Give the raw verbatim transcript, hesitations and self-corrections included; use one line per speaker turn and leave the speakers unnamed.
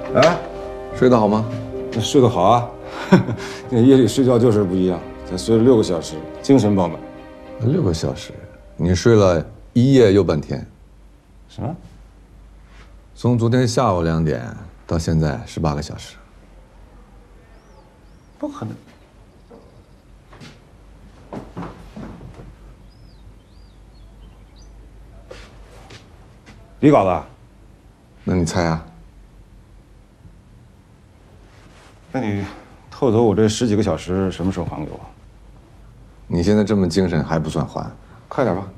哎，
睡得好吗？
睡得好啊，那夜里睡觉就是不一样，才睡了六个小时，精神饱满。
六个小时，你睡了一夜又半天。
什么？
从昨天下午两点到现在十八个小时。
不可能。你搞的？
那你猜啊？
那你偷走我这十几个小时什么时候还给我？
你现在这么精神还不算还，快点吧。